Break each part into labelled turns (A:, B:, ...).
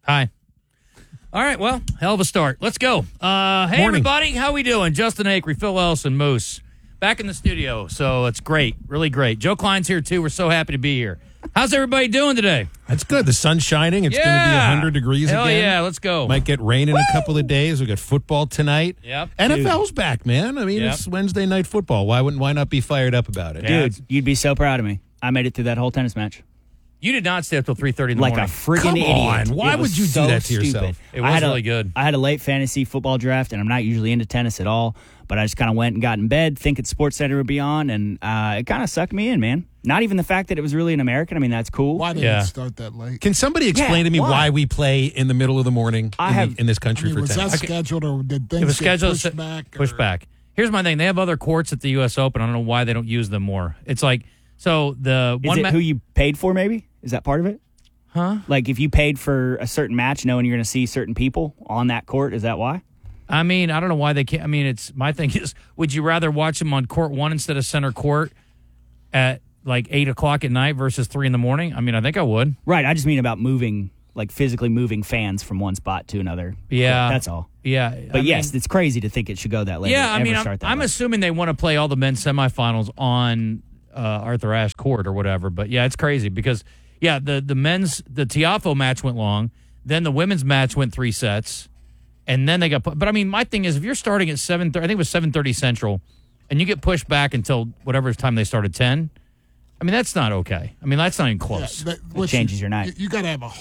A: Hi. All right, well, hell of a start. Let's go. Hey, everybody. How we doing? Justin Acree, Phil Ellison, Moose. Back in the studio, so it's great. Really great. Joe Klein's here, too. We're so happy to be here. How's everybody doing today?
B: That's good. The sun's shining. It's going to be 100 degrees
A: Hell
B: again.
A: yeah, let's go.
B: Might get rain in a couple of days. We got football tonight.
A: Yep.
B: NFL's back, man. I mean, it's Wednesday night football. Why not be fired up about it?
A: Yeah.
C: Dude, you'd be so proud of me. I made it through that whole tennis match.
A: You did not stay up till 3:30 in the
C: Like
A: morning.
C: a freaking
B: Come
C: idiot.
B: on. Why
C: It was
B: would you do
C: so
B: that to yourself?
C: stupid.
A: It was really good.
C: I had a late fantasy football draft, and I'm not usually into tennis at all, but I just kind of went and got in bed thinking SportsCenter would be on, and it kind of sucked me in, man. Not even the fact that it was really an American. I mean, that's cool.
D: Why did it start that late?
B: Can somebody explain to me why we play in the middle of the morning in this country for
D: was
B: tennis?
D: that scheduled or did things
A: It was
D: get
A: scheduled
D: pushed back?
A: Pushed back. Here's my thing. They have other courts at the U.S. Open. I don't know why they don't use them more. It's like, so the
C: Is
A: one
C: it who you paid for, maybe? Is that part of it?
A: Huh?
C: Like if you paid for a certain match knowing you're going to see certain people on that court, is that why?
A: I mean, I don't know why they can't. I mean, it's my thing is, would you rather watch them on court 1 instead of center court at like 8 o'clock at night versus 3 in the morning? I mean, I think I would.
C: Right. I just mean about moving, like physically moving fans from one spot to another.
A: Yeah.
C: That's all.
A: Yeah.
C: But yes, it's crazy to think it should go that late.
A: Yeah, I mean,
C: start that
A: I'm
C: late.
A: assuming they want to play all the men's semifinals on Arthur Ashe Court or whatever. But yeah, it's crazy because, yeah, the men's, the Tiafo match went long. Then the women's match went 3 sets. And then they got put. But I mean, my thing is, if you're starting at 7:30, I think it was 7:30 Central, and you get pushed back until whatever time they start at 10, I mean, that's not okay. I mean, that's not even close.
D: Yeah,
C: It changes your night.
D: You got to have a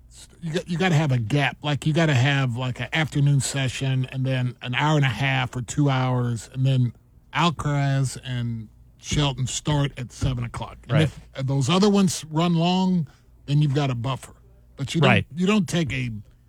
D: you got to have a gap. Like you got to have like an afternoon session and then an hour and a half or 2 hours, and then Alcaraz and Shelton start at 7 o'clock. And
A: Right.
D: if those other ones run long, then you've got a buffer. But you don't take a.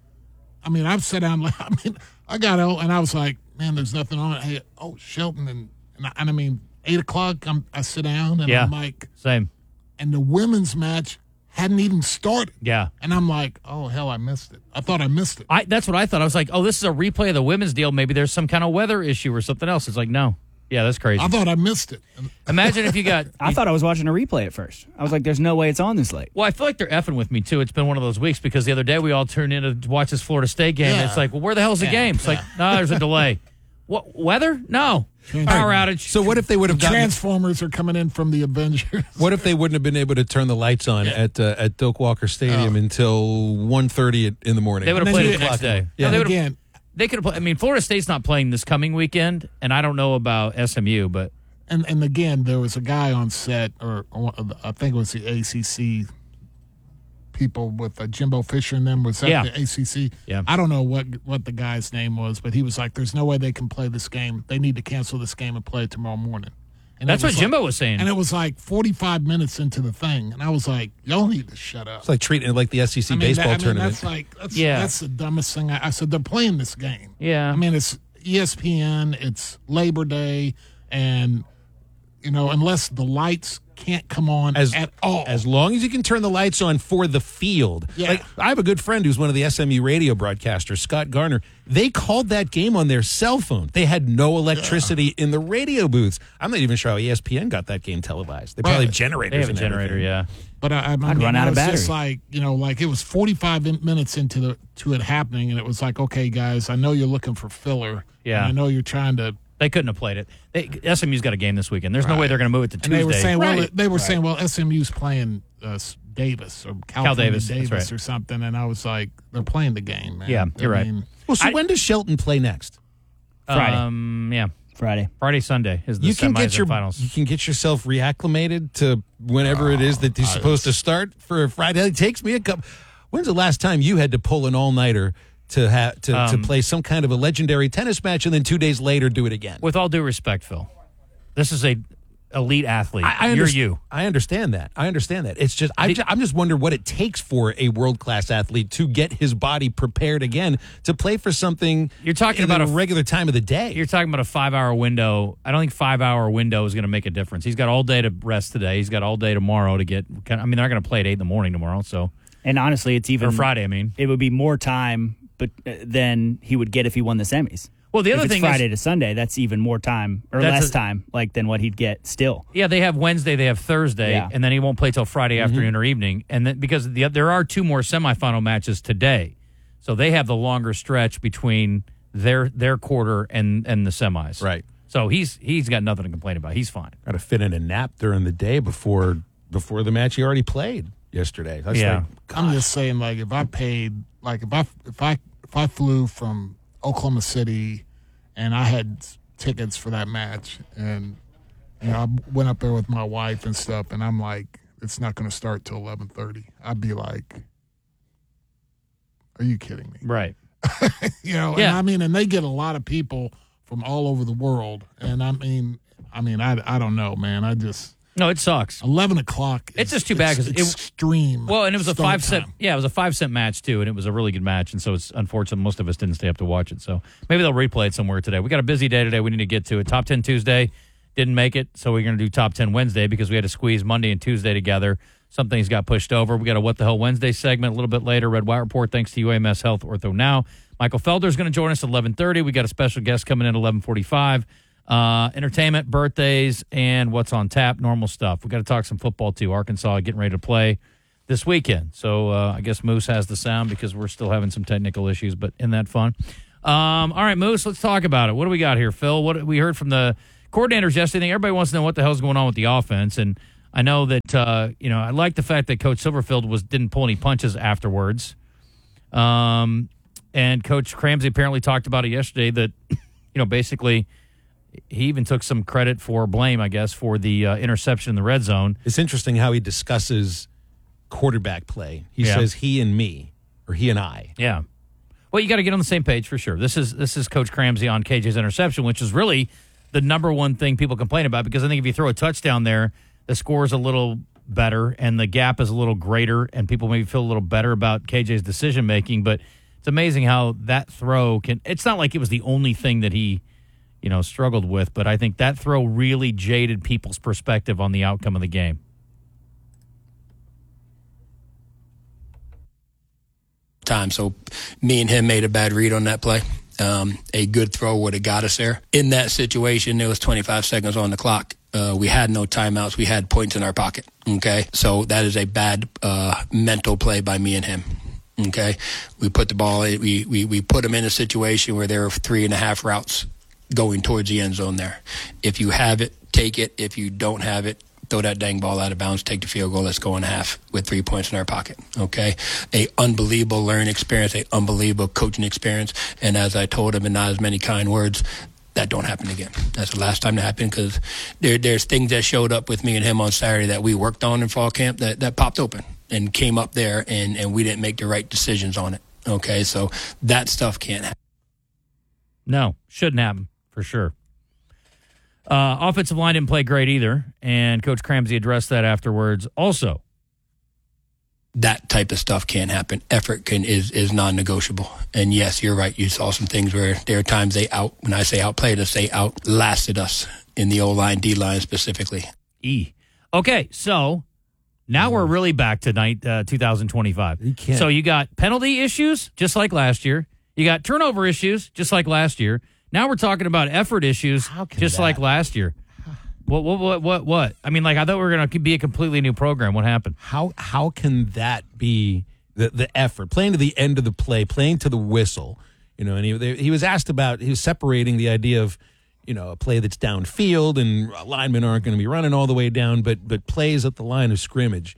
D: I mean, I've sat down. I got out and I was like, man, there's nothing on it. Hey, Shelton and I mean, 8 o'clock. I sit down and I'm like,
A: same.
D: And the women's match hadn't even started.
A: Yeah.
D: And I'm like, oh, hell, I missed it. I thought I missed it.
A: That's what I thought. I was like, oh, this is a replay of the women's deal. Maybe there's some kind of weather issue or something else. It's like, no. Yeah, that's crazy.
D: I thought I missed it.
A: Imagine if you got...
C: I thought I was watching a replay at first. I was like, there's no way it's on this late.
A: Well, I feel like they're effing with me, too. It's been one of those weeks because the other day we all turned in to watch this Florida State game.
D: Yeah.
A: And it's like, well, where the hell's the game? It's like, no, there's a delay. What, weather? No. Power outage.
B: So what if they would have gotten...
D: Transformers are coming in from the Avengers.
B: What if they wouldn't have been able to turn the lights on at Doak Walker Stadium until 1:30 in the morning?
A: They would have
D: And then
A: played
D: you-
A: it the next day.
B: Yeah.
A: No,
D: Again,
A: they could have played. I mean, Florida State's not playing this coming weekend, and I don't know about SMU, but...
D: and again, there was a guy on set, or I think it was the ACC people with Jimbo Fisher and them. Was that the ACC?
A: Yeah.
D: I don't know what the guy's name was, but he was like, there's no way they can play this game. They need to cancel this game and play it tomorrow morning. And
A: That's
D: it
A: what
D: was
A: Jimbo was saying.
D: And it was like 45 minutes into the thing. And I was like, y'all need to shut up.
B: It's like treating it like the SEC baseball tournament.
D: That's the dumbest thing. I said, they're playing this game.
A: Yeah.
D: I mean, it's ESPN, it's Labor Day, and, unless the lights can't come on at all.
B: As long as you can turn the lights on for the field.
D: Yeah.
B: Like, I have a good friend who's one of the SMU radio broadcasters, Scott Garner. They called that game on their cell phone. They had no electricity in the radio booths. I'm not even sure how ESPN got that game televised. They probably have generators.
A: They have a
B: and
A: generator,
B: everything.
A: yeah.
D: But
C: I'd run out of battery.
D: Just like, like it was 45 minutes into it happening, and it was like, okay, guys, I know you're looking for filler.
A: Yeah.
D: And I know you're trying to.
A: They couldn't have played it. SMU's got a game this weekend. There's no way they're going to move it to Tuesday.
D: And they were saying, well, SMU's playing Davis or California
A: Davis, that's right.
D: or something, and I was like, they're playing the game, man.
A: Yeah, you're right.
B: Well, so when does Shelton play next?
C: Friday.
A: Yeah. Friday, Sunday is the semis and finals.
B: You can get yourself reacclimated to whenever it is that you're supposed to start for a Friday. It takes me a couple. When's the last time you had to pull an all-nighter to play some kind of a legendary tennis match and then 2 days later do it again?
A: With all due respect, Phil, this is a elite athlete. You're you.
B: I understand that. It's just I'm just wondering what it takes for a world-class athlete to get his body prepared again to play for something.
A: You're talking
B: in
A: about
B: a
A: a
B: regular time of the day.
A: You're talking about a 5-hour window. I don't think 5-hour window is going to make a difference. He's got all day to rest today. He's got all day tomorrow to get. I mean, they're going to play at 8 in the morning tomorrow. So,
C: and honestly, it's even
A: or Friday. I mean,
C: it would be more time, but than he would get if he won the semis.
A: Well, the other
C: if it's
A: thing
C: Friday
A: is,
C: to Sunday, that's even more time or less time, than what he'd get still.
A: Yeah, they have Wednesday, they have Thursday, and then he won't play till Friday afternoon or evening. And then because there are 2 more semifinal matches today, So they have the longer stretch between their quarter and the semis.
B: Right.
A: So he's got nothing to complain about. He's fine.
B: Got to fit in a nap during the day before the match he already played yesterday.
D: I'm just saying, like, if I paid, like, if I flew from Oklahoma City and I had tickets for that match, and I went up there with my wife and stuff, and I'm like, it's not going to start till 11:30. I'd be like, are you kidding me?
A: Right.
D: And they get a lot of people from all over the world, and I don't know, man.
A: No, it sucks.
D: 11 o'clock.
A: It's just too bad because
D: it's extreme.
A: Well, and it was a 5-cent.
D: time.
A: Yeah, it was a 5-cent match too, and it was a really good match. And so it's unfortunate most of us didn't stay up to watch it. So maybe they'll replay it somewhere today. We got a busy day today. We need to get to it. Top 10 Tuesday didn't make it, so we're going to do Top 10 Wednesday because we had to squeeze Monday and Tuesday together. Some things got pushed over. We got a What the Hell Wednesday segment a little bit later. Red White Report. Thanks to UAMS Health Ortho Now. Michael Felder is going to join us at 11:30. We got a special guest coming in at 11:45. Entertainment, birthdays, and what's on tap, normal stuff. We got to talk some football too. Arkansas getting ready to play this weekend. So I guess Moose has the sound because we're still having some technical issues, but isn't that fun? All right, Moose, let's talk about it. What do we got here, Phil? What we heard from the coordinators yesterday. Everybody wants to know what the hell's going on with the offense, and I know that I like the fact that Coach Silverfield didn't pull any punches afterwards. And Coach Cramsey apparently talked about it yesterday that basically he even took some credit for blame, I guess, for the interception in the red zone.
B: It's interesting how he discusses quarterback play. He says he and me, or he and I.
A: Yeah. Well, you got to get on the same page for sure. This is Coach Cramsey on KJ's interception, which is really the number one thing people complain about, because I think if you throw a touchdown there, the score is a little better and the gap is a little greater, and people maybe feel a little better about KJ's decision making. But it's amazing how that throw can. It's not like it was the only thing that he struggled with, but I think that throw really jaded people's perspective on the outcome of the game.
E: So me and him made a bad read on that play. A good throw would have got us there. In that situation, there was 25 seconds on the clock. We had no timeouts. We had points in our pocket. Okay. So that is a bad mental play by me and him. Okay. We put the ball, we put him in a situation where there were 3.5 routes going towards the end zone there. If you have it, take it. If you don't have it, throw that dang ball out of bounds, take the field goal, let's go in half with 3 points in our pocket, okay? A unbelievable learning experience, a unbelievable coaching experience, and as I told him in not as many kind words, that don't happen again. That's the last time that happened, because there's things that showed up with me and him on Saturday that we worked on in fall camp that popped open and came up there, and we didn't make the right decisions on it, okay? So that stuff can't happen.
A: No, shouldn't happen, for sure. Offensive line didn't play great either, and Coach Cramsey addressed that afterwards also.
E: That type of stuff can't happen. Effort is non-negotiable. And yes, you're right. You saw some things where there are times when I say outplayed us, they outlasted us in the O-line, D-line specifically.
A: Okay, so now we're really back to 2025. So you got penalty issues, just like last year. You got turnover issues, just like last year. Now we're talking about effort issues, just like last year. What? I mean, like, I thought we were going to be a completely new program. What happened?
B: How can that be the effort? Playing to the end of the play, playing to the whistle. And he was asked about, he was separating the idea of, a play that's downfield and linemen aren't going to be running all the way down, but plays at the line of scrimmage.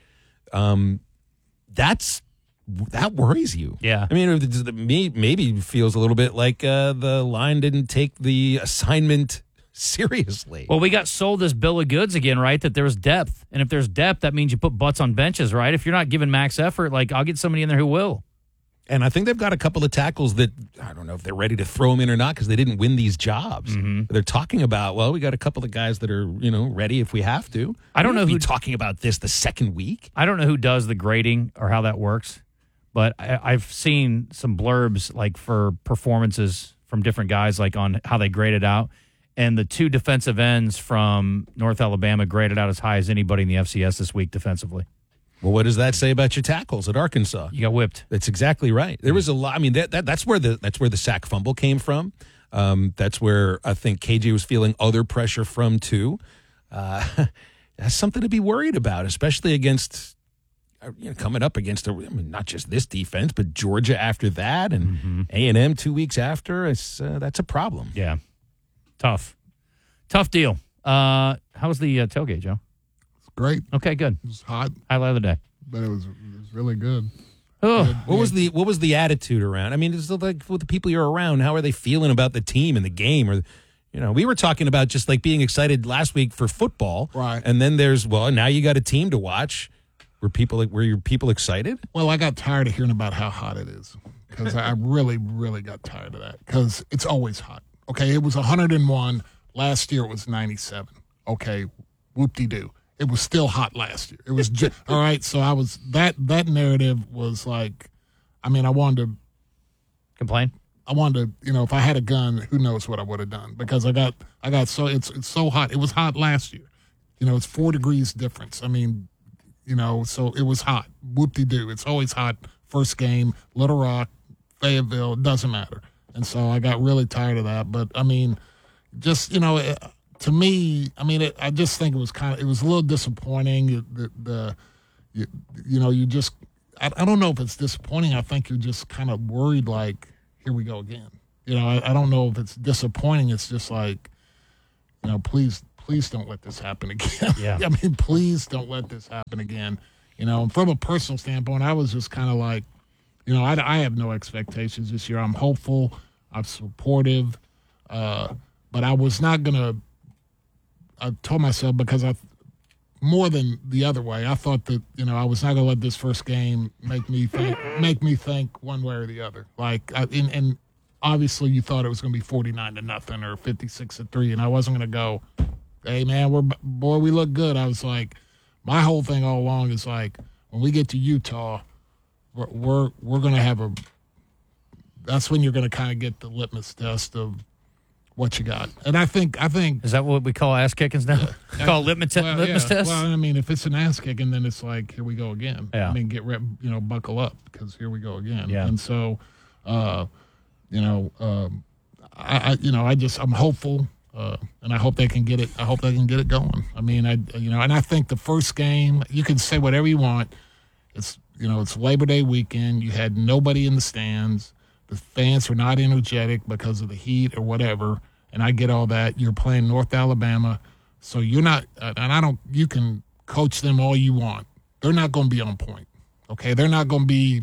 B: That worries you.
A: Yeah.
B: I mean, maybe feels a little bit like the line didn't take the assignment seriously.
A: Well, we got sold this bill of goods again, right? That there's depth. And if there's depth, that means you put butts on benches, right? If you're not giving max effort, like, I'll get somebody in there who will.
B: And I think they've got a couple of tackles that, I don't know if they're ready to throw them in or not, because they didn't win these jobs. Mm-hmm. They're talking about, well, we got a couple of guys that are, ready if we have to.
A: I don't know who's
B: talking about this the second week.
A: I don't know who does the grading or how that works, but I've seen some blurbs, like, for performances from different guys, like, on how they graded out. And the two defensive ends from North Alabama graded out as high as anybody in the FCS this week defensively.
B: Well, what does that say about your tackles at Arkansas?
A: You got whipped.
B: That's exactly right. There was a lot. I mean, that's where the sack fumble came from. That's where I think KJ was feeling other pressure from too. That's something to be worried about, especially against coming up against not just this defense, but Georgia after that, and A&M 2 weeks after. That's a problem.
A: Yeah, tough deal. How was the tailgate, Joe?
D: It's great.
A: Okay, good.
D: It was hot,
A: highlight of the day,
D: but it was really good.
A: Oh,
B: what was the attitude around? I mean, it's like with the people you're around, how are they feeling about the team and the game? Or, we were talking about just like being excited last week for football,
D: right?
B: And then now you got a team to watch. Were your people excited?
D: Well, I got tired of hearing about how hot it is because I really, really got tired of that because it's always hot. Okay, it was 101 last year. It was 97. Okay, whoop-de-doo. It was still hot last year. It was all right. So I was that narrative was like, I mean, I wanted to
A: complain.
D: I wanted to, if I had a gun, who knows what I would have done because I got so it's so hot. It was hot last year. It's 4 degrees difference. I mean, so it was hot. Whoop-de-doo. It's always hot. First game, Little Rock, Fayetteville, it doesn't matter. And so I got really tired of that. But I mean, just to me, I mean, I just think it was a little disappointing. I don't know if it's disappointing. I think you're just kind of worried, like, here we go again. I don't know if it's disappointing. It's just like, please don't let this happen again.
A: Yeah.
D: I mean, please don't let this happen again. From a personal standpoint, I was just kind of like, I have no expectations this year. I'm hopeful. I'm supportive. But I was not going to. I told myself because more than the other way, I thought that I was not going to let this first game make me think one way or the other. Like, and obviously you thought it was going to be 49-0 or 56-3, and I wasn't going to go, hey man, we look good. I was like, my whole thing all along is like, when we get to Utah, we're going to have that's when you're going to kind of get the litmus test of what you got. And I think
A: is that what we call ass kickings now? Call litmus test.
D: Well, I mean, if it's an ass kicking, then it's like, here we go again.
A: Yeah.
D: I mean, get ready, buckle up because here we go again.
A: Yeah.
D: And so, I'm hopeful, and I hope they can get it. I hope they can get it going. I mean, and I think the first game, you can say whatever you want. It's Labor Day weekend. You had nobody in the stands. The fans were not energetic because of the heat or whatever, and I get all that. You're playing North Alabama, so you're not – and you can coach them all you want. They're not going to be on point, okay? They're not going to be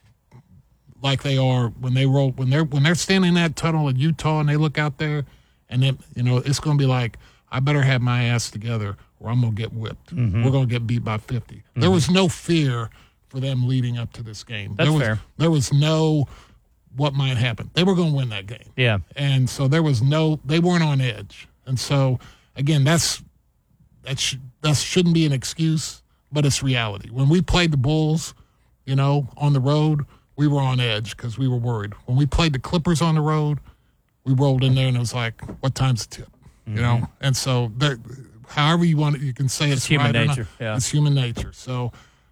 D: like they are when they're standing in that tunnel in Utah and they look out there, and then, it's going to be like, I better have my ass together or I'm going to get whipped. Mm-hmm. We're going to get beat by 50. Mm-hmm. There was no fear for them leading up to this game.
A: That's fair.
D: There was no – what might happen. They were going to win that game.
A: Yeah.
D: And so they weren't on edge. And so, again, that shouldn't be an excuse, but it's reality. When we played the Bulls, on the road, we were on edge because we were worried. When we played the Clippers on the road, we rolled in there and it was like, what time's the tip?
A: Mm-hmm.
D: And so however you want it, you can say it's
A: human
D: right
A: nature.
D: Or not.
A: Yeah.
D: It's human nature. So,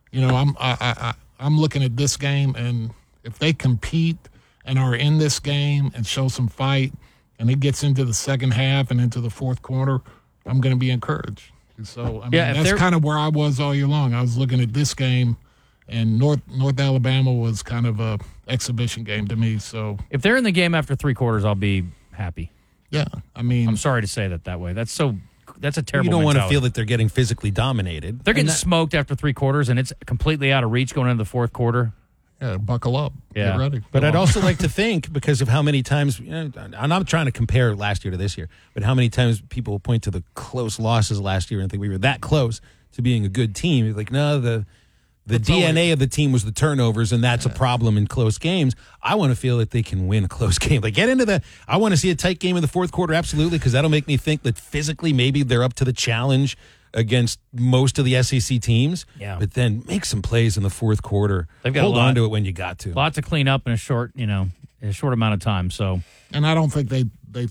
D: I'm looking at this game, and if they compete and are in this game and show some fight, and it gets into the second half and into the fourth quarter, I'm going to be encouraged. So, that's kind of where I was all year long. I was looking at this game, and North Alabama was kind of a exhibition game to me. So
A: if they're in the game after 3 quarters, I'll be happy.
D: Yeah, I mean,
A: I'm sorry to say that way. That's a terrible.
B: You don't want to
A: mentality.
B: feel that they're getting physically dominated.
A: They're getting smoked after 3 quarters, and it's completely out of reach going into the fourth quarter.
D: Yeah, buckle up.
A: Yeah.
D: Get ready.
B: But I'd also like to think, because of how many times, I'm not trying to compare last year to this year, but how many times people will point to the close losses last year and think we were that close to being a good team. Like, no, the DNA of the team was the turnovers, and that's a problem in close games. I want to feel that they can win a close game. Like, get into I want to see a tight game in the fourth quarter, absolutely, because that'll make me think that physically maybe they're up to the challenge against most of the SEC teams.
A: Yeah.
B: But then make some plays in the fourth quarter.
A: They've got
B: Hold on to it when you got to.
A: A lot to clean up in a short amount of time. So,
D: and I don't think they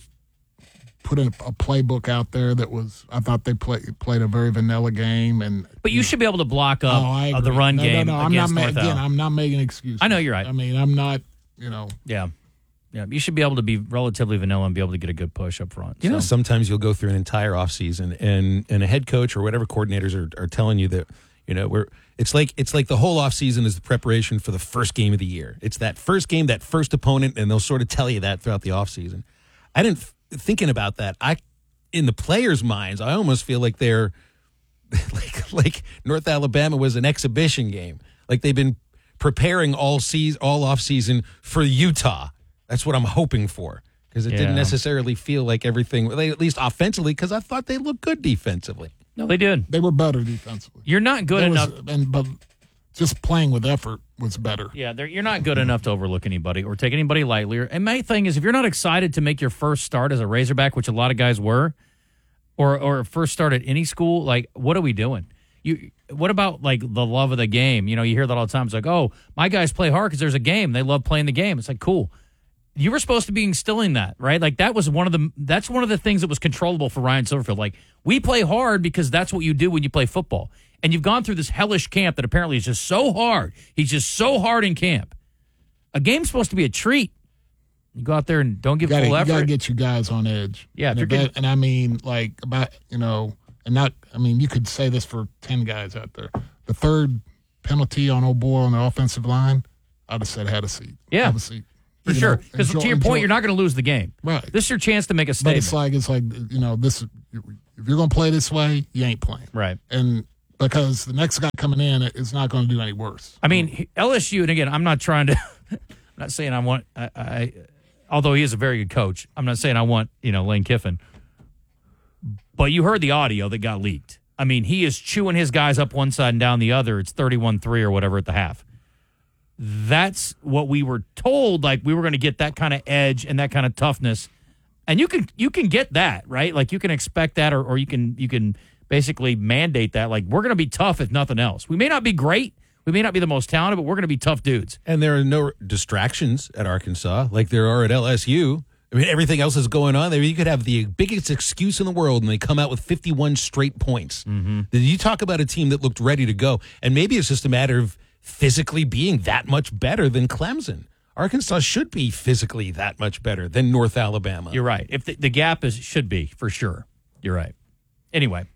D: put a playbook out there that was. I thought they played a very vanilla game,
A: but you should be able to block up the run game.
D: No,
A: against North Al.
D: I'm not making excuses.
A: I know you're right.
D: I mean, I'm not.
A: Yeah. Yeah, you should be able to be relatively vanilla and be able to get a good push up front.
B: You know, sometimes you'll go through an entire offseason and a head coach or whatever coordinators are telling you that, It's like the whole offseason is the preparation for the first game of the year. It's that first game, that first opponent, and they'll sort of tell you that throughout the offseason. Thinking about that, in the players' minds, I almost feel like they're like North Alabama was an exhibition game. Like they've been preparing all off season for Utah. That's what I'm hoping for, because it didn't necessarily feel like everything, at least offensively, because I thought they looked good defensively.
A: No, they did.
D: They were better defensively.
A: You're not good enough.
D: But just playing with effort was better.
A: Yeah, you're not good enough to overlook anybody or take anybody lightly. And my thing is, if you're not excited to make your first start as a Razorback, which a lot of guys were, or first start at any school, like, what are we doing? What about, like, the love of the game? You hear that all the time. It's like, oh, my guys play hard because there's a game. They love playing the game. It's like, cool. You were supposed to be instilling that, right? Like, that's one of the things that was controllable for Ryan Silverfield. Like, we play hard because that's what you do when you play football. And you've gone through this hellish camp that apparently is just so hard. He's just so hard in camp. A game's supposed to be a treat. You go out there and don't give full effort.
D: You got to get you guys on edge.
A: Yeah.
D: And I mean, like, you could say this for 10 guys out there. The third penalty on old boy on the offensive line, I'd have said had a seat.
A: Yeah.
D: Have a seat.
A: For sure. Because to your point, you're not going to lose the game.
D: Right.
A: This is your chance to make a statement.
D: But it's like this. If you're going to play this way, you ain't playing.
A: Right.
D: And because the next guy coming in is not going to do any worse.
A: I mean, LSU, and again, I'm not trying to – I'm not saying I want although he is a very good coach, I'm not saying I want, Lane Kiffin. But you heard the audio that got leaked. I mean, he is chewing his guys up one side and down the other. It's 31-3 or whatever at the half. That's what we were told, like we were going to get that kind of edge and that kind of toughness. And you can get that, right? Like you can expect that or you can basically mandate that. Like we're going to be tough if nothing else. We may not be great. We may not be the most talented, but we're going to be tough dudes.
B: And there are no distractions at Arkansas like there are at LSU. I mean, everything else is going on there. You could have the biggest excuse in the world, and they come out with 51 straight points. Mm-hmm. You talk about a team that looked ready to go, and maybe it's just a matter of physically being that much better than Clemson. Arkansas should be physically that much better than North Alabama.
A: You're right. If the gap should be, for sure. You're right. Anyway.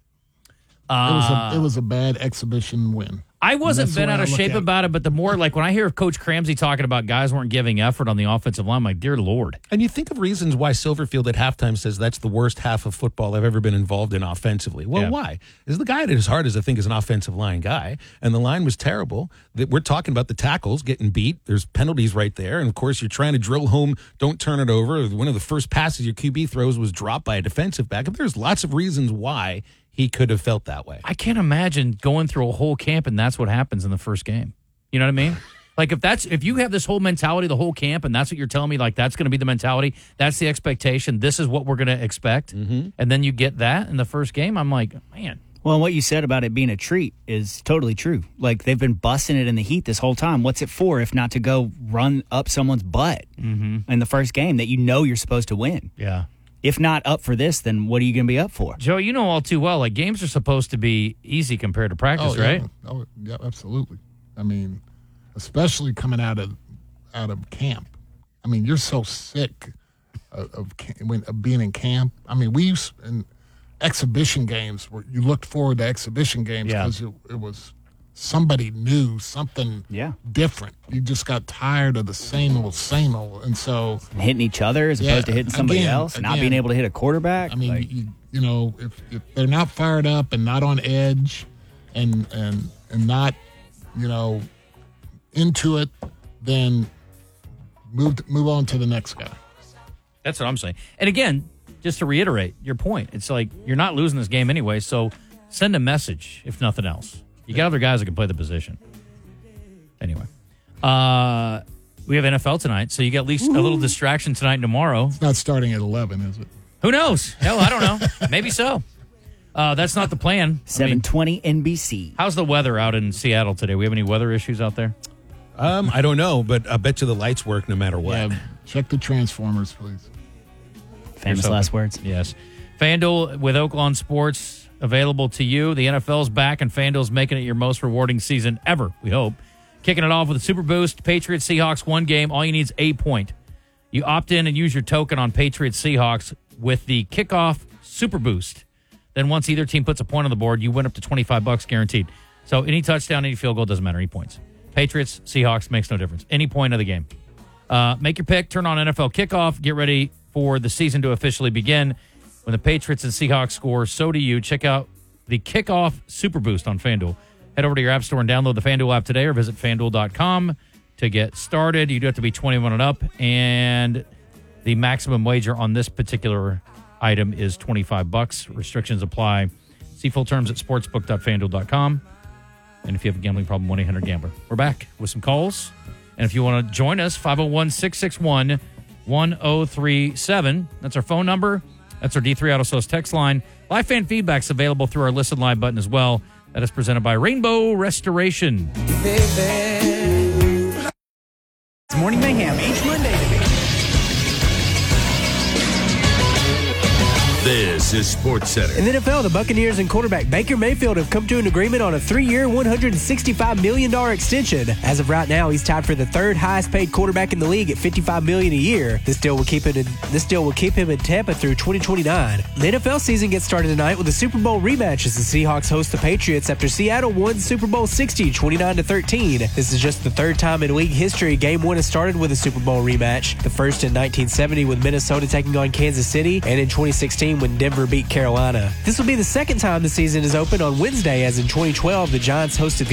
D: It was a bad exhibition win.
A: I wasn't bent out of shape about it, but the more, like, when I hear Coach Cramsey talking about guys weren't giving effort on the offensive line, I'm like, dear Lord.
B: And you think of reasons why Silverfield at halftime says that's the worst half of football I've ever been involved in offensively. Well, why? Is the guy at his heart is, I think, is an offensive line guy, and the line was terrible. We're talking about the tackles getting beat. There's penalties right there, and, of course, you're trying to drill home, don't turn it over. One of the first passes your QB throws was dropped by a defensive back. There's lots of reasons why he could have felt that way.
A: I can't imagine going through a whole camp and that's what happens in the first game. You know what I mean? Like if you have this whole mentality the whole camp and that's what you're telling me, like that's going to be the mentality, that's the expectation, this is what we're going to expect, and then you get that in the first game, I'm like, man.
C: Well, and what you said about it being a treat is totally true. Like they've been busting it in the heat this whole time. What's it for if not to go run up someone's butt in the first game that you're supposed to win?
A: Yeah.
C: If not up for this, then what are you going to be up for?
A: Joe, you know all too well, like games are supposed to be easy compared to practice, right?
D: Oh, yeah, absolutely. I mean, especially coming out of camp. I mean, you're so sick of being in camp. I mean, we used in exhibition games where you looked forward to exhibition games because it was somebody new, something different. You just got tired of the same old, and so
C: hitting each other as opposed to hitting somebody else, not being able to hit a quarterback.
D: I mean, if they're not fired up and not on edge, and not into it, then move on to the next guy.
A: That's what I'm saying. And again, just to reiterate your point, it's like you're not losing this game anyway, so send a message if nothing else. You got other guys that can play the position. Anyway, we have NFL tonight, so you get at least a little distraction tonight and tomorrow.
D: It's not starting at 11, is it?
A: Who knows? Hell, I don't know. Maybe so. That's not the plan.
C: 7:20 NBC.
A: How's the weather out in Seattle today? We have any weather issues out there?
B: I don't know, but I bet you the lights work no matter what.
D: Yeah, check the transformers, please.
C: Famous last words.
A: Yes. FanDuel with Oaklawn Sports available to you. The NFL's back, and FanDuel's making it your most rewarding season ever, we hope. Kicking it off with a Super Boost. Patriots Seahawks, one game. All you need is a point. You opt in and use your token on Patriots Seahawks with the kickoff Super Boost. Then once either team puts a point on the board, you win up to $25 guaranteed. So any touchdown, any field goal, doesn't matter, any points. Patriots, Seahawks, makes no difference. Any point of the game. Make your pick, turn on NFL Kickoff, get ready for the season to officially begin. When the Patriots and Seahawks score, so do you. Check out the Kickoff Super Boost on FanDuel. Head over to your app store and download the FanDuel app today or visit FanDuel.com to get started. You do have to be 21 and up, and the maximum wager on this particular item is $25. Restrictions apply. See full terms at sportsbook.fanduel.com. And if you have a gambling problem, 1-800-GAMBLER. We're back with some calls. And if you want to join us, 501-661-1037. That's our phone number. That's our D3 Auto Sales text line. Live fan feedback's available through our Listen Live button as well. That is presented by Rainbow Restoration.
F: It's Morning Mayhem each Monday to be.
G: This is SportsCenter.
H: In the NFL, the Buccaneers and quarterback Baker Mayfield have come to an agreement on a 3-year, $165 million extension. As of right now, he's tied for the third highest paid quarterback in the league at $55 million a year. This deal will keep him in Tampa through 2029. The NFL season gets started tonight with a Super Bowl rematch as the Seahawks host the Patriots after Seattle won Super Bowl 60, 29-13. This is just the third time in league history Game 1 has started with a Super Bowl rematch. The first in 1970 with Minnesota taking on Kansas City, and in 2016 when Denver beat Carolina. This will be the second time the season is open on Wednesday, as in 2012 the Giants hosted the